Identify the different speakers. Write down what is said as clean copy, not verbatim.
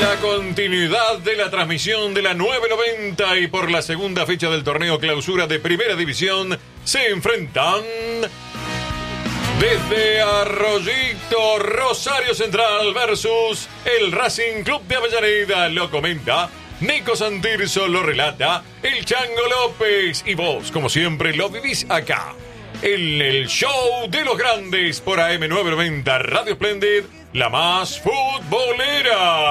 Speaker 1: La continuidad de la transmisión de la 990 y por la segunda fecha del torneo clausura de Primera División se enfrentan desde Arroyito, Rosario Central versus el Racing Club de Avellaneda. Lo comenta Nico Santirso, lo relata el Chango López y vos, como siempre, lo vivís acá en el show de los grandes por AM 990 Radio Splendid, la más futbolera.